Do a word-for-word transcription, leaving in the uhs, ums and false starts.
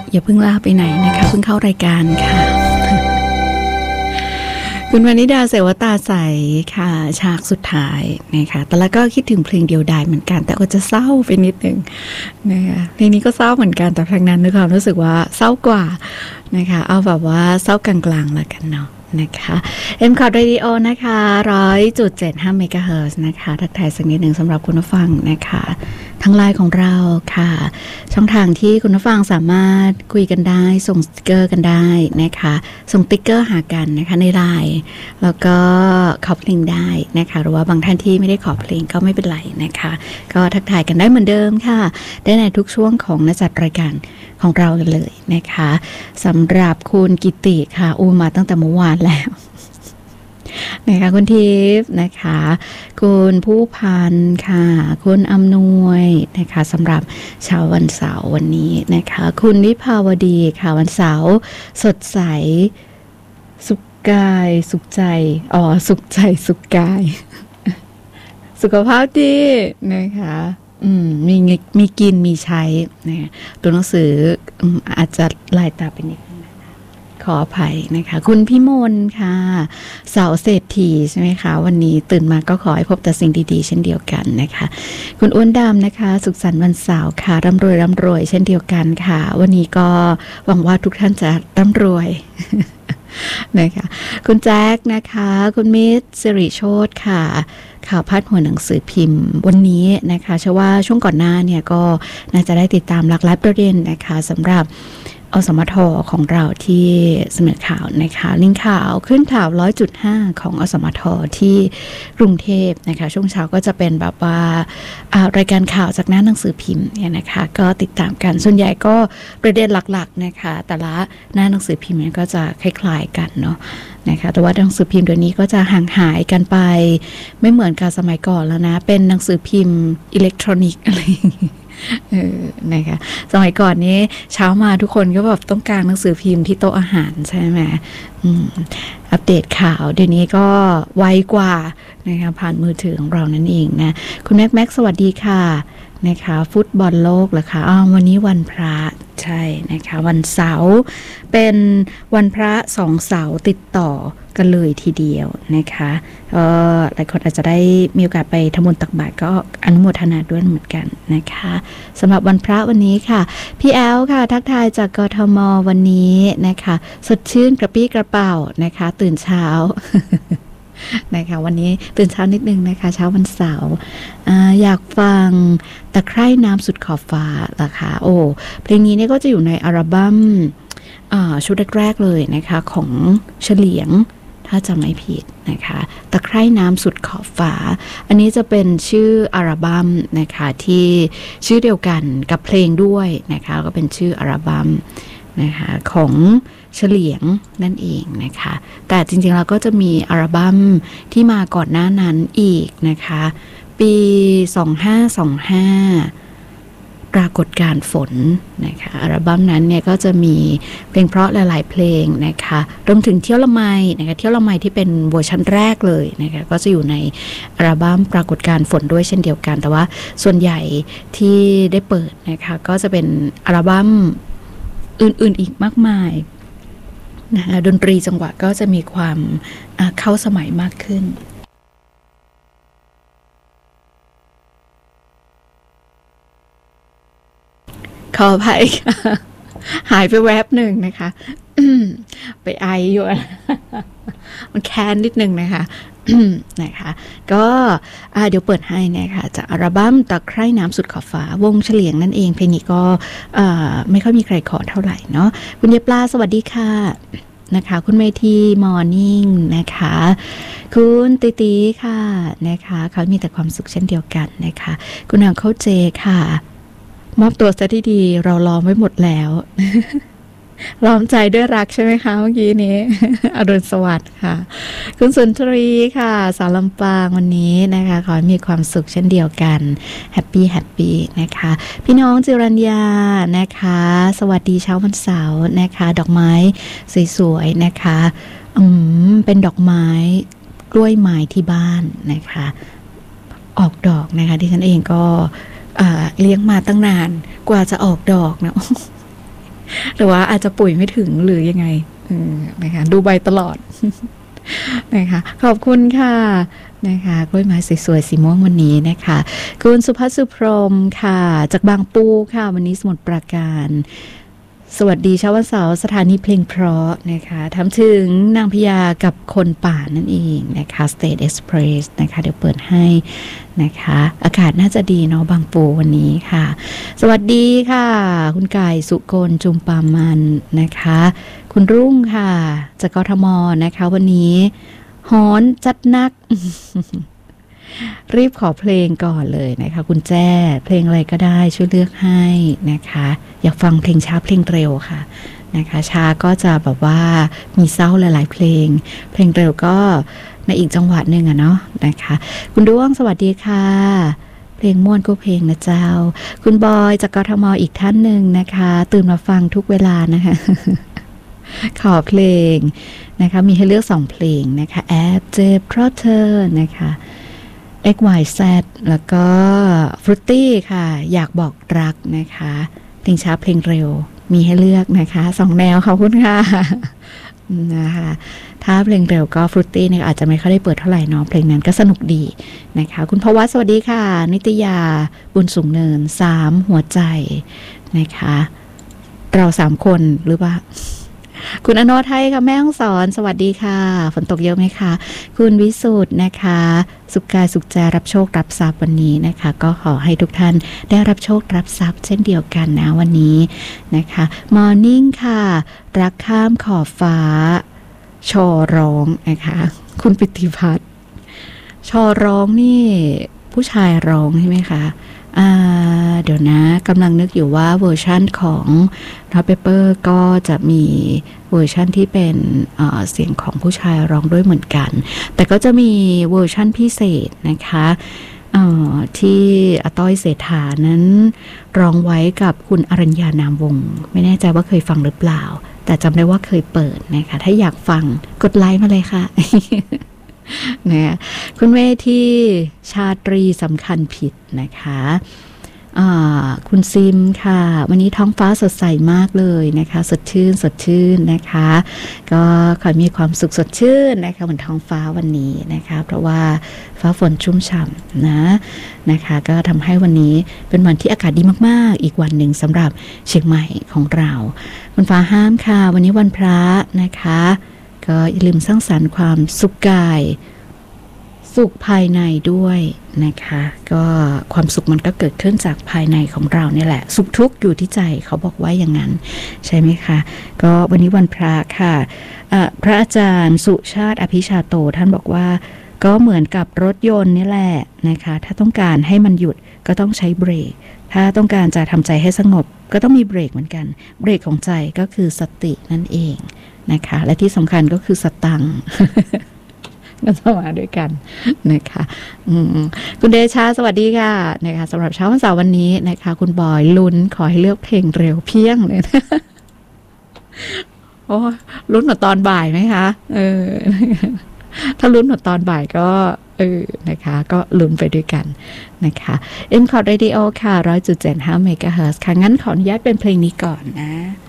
อย่าเพิ่งลาไปไหนนะคะเพิ่งเข้ารายการค่ะคุณวนิดาเสวตาใสค่ะฉากสุดท้ายนะคะแต่แล้วก็คิดถึงเพลงเดียวดายเหมือนกันแต่ก็จะเศร้าไปนิดนึงนะคะเพลงนี้ก็เศร้าเหมือนกันแต่เพลงนั้นด้วยความรู้สึกว่าเศร้ากว่านะคะเอาแบบว่าเศร้ากลางๆละกันเนาะนะคะ เอ็ม คอร์ด Radio นะคะ หนึ่งร้อยจุดเจ็ดห้า เมกะเฮิรตซ์นะคะทักทายสักนิดหนึ่งสำหรับคุณผู้ฟังนะคะทางไลน์ของเราค่ะช่องทางที่คุณผู้ฟังสามารถคุยกันได้ส่งสติ๊กเกอร์กันได้นะคะส่งติ๊กเกอร์หากันนะคะในไลน์แล้วก็ขอเพลงได้นะคะหรือว่าบางท่านที่ไม่ได้ขอเพลงก็ไม่เป็นไรนะคะก็ทักทายกันได้เหมือนเดิมค่ะได้ในทุกช่วงของนักจัดรายการของเราเลยนะคะสำหรับคุณกิติค่ะอูมาตั้งแต่เมื่อวานแล้วนะคะคุณทิพย์นะคะคุณผู้พันค่ะคุณอำนวยนะคะสำหรับเช้าวันเสาร์วันนี้นะคะคุณวิภาวดีค่ะวันเสาร์สดใสสุขกายสุขใจอ๋อสุขใจสุขกายสุขภาพดีนะคะอืมมีมีกินมีใช้นะตัวหนังสืออาจจะลายตาเป็นนิดนึงนะคะขออภัยนะคะคุณพี่มนค่ะเสาเศรษฐีใช่ไหมคะวันนี้ตื่นมาก็ขอให้พบแต่สิ่งดีๆเช่นเดียวกันนะคะคุณอ้วนดำนะคะสุขสันต์วันเสาร์ค่ะร่ำรวยร่ำรวยเช่นเดียวกันค่ะวันนี้ก็หวังว่าทุกท่านจะร่ำรวยนะคะคุณแจ็คนะคะคุณมิตรสิริโชติค่ะข่าวพาดหัวหนังสือพิมพ์วันนี้นะคะเชื่อว่าช่วงก่อนหน้าเนี่ยก็น่าจะได้ติดตามหลากหลายประเด็นนะคะสำหรับอสมทของเราที่เสนอข่าวนะคะลิงก์ข่าวขึ้นข่าว หนึ่งร้อยจุดห้า ของอสมทที่กรุงเทพนะคะช่วงเช้าก็จะเป็นแบบว่ารายการข่าวจากหน้าหนังสือพิมพ์เนี่ยนะคะก็ติดตามกันส่วนใหญ่ก็ประเด็นหลักๆนะคะแต่ละหน้าหนังสือพิมพ์ก็จะคล้ายๆกันเนาะนะคะแต่ว่าหนังสือพิมพ์เดี๋ยวนี้ก็จะห่างหายกันไปไม่เหมือนกับสมัยก่อนแล้วนะเป็นหนังสือพิมพ์อิเล็กทรอนิกส์อะไรเออนะคะสมัยก่อนนี้เช้ามาทุกคนก็แบบต้องการหนังสือพิมพ์ที่โต๊ะอาหารใช่ไหมอืมอัปเดตข่าวเดี๋ยวนี้ก็ไวกว่านะคะผ่านมือถือของเรานั่นเองนะคุณแม็กแม็กสวัสดีค่ะนะคะฟุตบอลโลกเหรอคะอ้าววันนี้วันพระใช่นะคะวันเสาร์เป็นวันพระสองเสาร์ติดต่อกันเลยทีเดียวนะคะเอ่อหลายคนอาจจะได้มีโอกาสไปทำบุญตักบาตรก็อนุโมทนาด้วยเหมือนกันนะคะสำหรับวันพระวันนี้ค่ะพี่แอลค่ะทักทายจากกทมวันนี้นะคะสดชื่นกระปี้กระเป๋านะคะตื่นเช้า นะคะวันนี้ตื่นเช้านิดนึงนะคะเช้าวันเสาร์ อ, อยากฟังตะไคร่น้ำสุดขอบฟ้าล่ะค่ะโอ้เพลงนี้เนี่ยก็จะอยู่ในอัลบั้มชุดแรกๆเลยนะคะของเฉลียงถ้าจำไม่ผิดนะคะตะไคร่น้ำสุดขอบฟ้าอันนี้จะเป็นชื่ออัลบั้มนะคะที่ชื่อเดียวกันกับเพลงด้วยนะคะก็เป็นชื่ออัลบั้มนะคะของเฉลียงนั่นเองนะคะแต่จริงๆแล้วก็จะมีอัลบั้มที่มาก่อนหน้านั้นอีกนะคะปีสองพันห้าร้อยยี่สิบห้าปรากฏการณ์ฝนนะคะอัลบั้มนั้นเนี่ยก็จะมีเพลงเพราะหลายๆเพลงนะคะรวมถึงเที่ยวละไมนะคะเที่ยวละไมที่เป็นเวอร์ชันแรกเลยนะคะก็จะอยู่ในอัลบั้มปรากฏการณ์ฝนด้วยเช่นเดียวกันแต่ว่าส่วนใหญ่ที่ได้เปิดนะคะก็จะเป็นอัลบั้มอื่นๆอีกมากมายนะคะดนตรีจังหวะก็จะมีความเข้าสมัยมากขึ้นขออภัยค่ะหายไปแวบหนึ่งนะคะไปไออยู่มันแค้นนิดนึงนะคะนะคะก็เดี๋ยวเปิดให้นะคะจากอัลบั้มตะไคร่น้ำสุดขอบฟ้าวงเฉลียงนั่นเองเพลงนี้ก็ไม่ค่อยมีใครขอเท่าไหร่เนาะคุณเยปลาสวัสดีค่ะนะคะคุณเมธีมอร์นิ่งนะคะคุณติติค่ะนะคะเขามีแต่ความสุขเช่นเดียวกันนะคะคุณนางเข้าเจค่ะมอบตัวซะที่ดีเราล้อมไว้หมดแล้วล้อมใจด้วยรักใช่ไหมคะเมื่อกี้นี้ อรุณสวัสดิ์ค่ะคุณสุนทรีค่ะสาวลำปางวันนี้นะคะขอให้มีความสุขเช่นเดียวกันแฮปปี้แฮปปี้นะคะพี่น้องจิรัญญานะคะสวัสดีเช้าวันเสาร์นะคะดอกไม้สวยๆนะคะอืมเป็นดอกไม้กล้วยไม้ที่บ้านนะคะออกดอกนะคะที่ฉันเองก็เลี้ยงมาตั้งนานกว่าจะออกดอกนะหรือว่าอาจจะปุ๋ยไม่ถึงหรือยังไงนะคะดูใบตลอดนะคะขอบคุณค่ะนะคะกล้วยไม้สวยๆสีม่วงวันนี้นะคะคุณสุภัสสุพรหมค่ะจากบางปูค่ะวันนี้สมุทรปราการสวัสดีเช้าวันเสาร์สถานีเพลงเพราะนะคะทำถึงนางพญากับคนป่านั่นเองนะคะ State Express นะคะเดี๋ยวเปิดให้นะคะอากาศน่าจะดีเนาะบางปูวันนี้ค่ะสวัสดีค่ะคุณไก่สุกลจุมปามันนะคะคุณรุ่งค่ะจากกทมนะคะวันนี้ฮ้อนจัดนัก รีบขอเพลงก่อนเลยนะคะคุณแจ้เพลงอะไรก็ได้ช่วยเลือกให้นะคะอยากฟังเพลงช้าเพลงเร็วค่ะนะคะช้าก็จะแบบว่ามีเศร้าหลายๆเพลงเพลงเร็วก็ในอีกจังหวัดหนึ่งอะเนาะนะคะคุณดวงสวัสดีค่ะเพลงม่วนก็เพลงนะเจ้าคุณบอยจากกทมอีกท่านหนึ่งนะคะตื่นมาฟังทุกเวลานะคะ ขอเพลงนะคะมีให้เลือกสองเพลงนะคะแอบเจ็บเพราะเธอนะคะ เอ็กซ์ วาย แซด แล้วก็ Fruity ค่ะอยากบอกรักนะคะเพลงช้าเพลงเร็วมีให้เลือกนะคะสองแนวขอบคุณค่ะนะคะถ้าเพลงเร็วก็ Fruity เนี่ยอาจจะไม่ค่อยได้เปิดเท่าไหร่เนาะเพลงนั้นก็สนุกดีนะคะคุณภวัฒน์สวัสดีค่ะนิตยาบุญสูงเนินสามหัวใจนะคะเราสามคนหรือเปล่าคุณอโนไทยค่ะแม่ฮ่องสอนสวัสดีค่ะฝนตกเยอะไหมคะคุณวิสุทธ์นะคะสุขกายสุขใจรับโชครับทรัพย์วันนี้นะคะก็ขอให้ทุกท่านได้รับโชครับทรัพย์เช่นเดียวกันนะวันนี้นะคะมอร์นิ่งค่ะรักข้ามขอบฟ้าชอร้องนะคะคุณปิติพัฒน์ชอร้องนี่ผู้ชายร้องใช่ไหมคะเดี๋ยวนะกำลังนึกอยู่ว่าเวอร์ชั่นของHot Pepperก็จะมีเวอร์ชั่นที่เป็น เ, เสียงของผู้ชายร้องด้วยเหมือนกันแต่ก็จะมีเวอร์ชั่นพิเศษนะคะที่อาต้อยเศรษฐานั้นร้องไว้กับคุณอรัญญานามวงศ์ไม่แน่ใจว่าเคยฟังหรือเปล่าแต่จำได้ว่าเคยเปิดนะคะถ้าอยากฟังกดไลค์มาเลยค่ะ นะคุณเวทีชาตรีสำคัญผิดนะคะคุณซิมค่ะวันนี้ท้องฟ้าสดใสมากเลยนะคะสดชื่นสดชื่นนะคะก็ขอมีความสุขสดชื่นนะคะเหมือนท้องฟ้าวันนี้นะคะเพราะว่าฟ้าฝนชุ่มฉ่ำนะนะคะก็ทำให้วันนี้เป็นวันที่อากาศดีมากๆอีกวันหนึ่งสำหรับเชียงใหม่ของเราคุณฟ้าห้ามค่ะวันนี้วันพระนะคะก็อย่าลืมสร้างสรรค์ความสุขกายสุขภายในด้วยนะคะก็ความสุขมันก็เกิดขึ้นจากภายในของเราเนี่ยแหละสุขทุกข์อยู่ที่ใจเขาบอกว่าอย่างนั้นใช่ไหมคะก็วันนี้วันพระค่ะพระอาจารย์สุชาติอภิชาโตท่านบอกว่าก็เหมือนกับรถยนต์นี่แหละนะคะถ้าต้องการให้มันหยุดก็ต้องใช้เบรกถ้าต้องการจะทำใจให้สงบก็ต้องมีเบรกเหมือนกันเบรกของใจก็คือสตินั่นเองนะคะและที่สำคัญก็คือสตังค์ ก็จะมาด้วยกันนะคะคุณเดชาสวัสดีค่ะนะคะสำหรับเช้าวันเสาร์วันนี้นะคะคุณบอยลุ้นขอให้เลือกเพลงเร็วเพียงเลยนะโอ้ลุ้นหมดตอนบ่ายไหมคะเออถ้าลุ้นหมดตอนบ่ายก็เออนะคะก็ลุ้นไปด้วยกันนะคะ เอ็ม คอร์ด Radio ค่ะ หนึ่งร้อยจุดเจ็ดห้า เมกะเฮิรตซ์ค่ะงั้นขออนุญาตเป็นเพลงนี้ก่อนนะ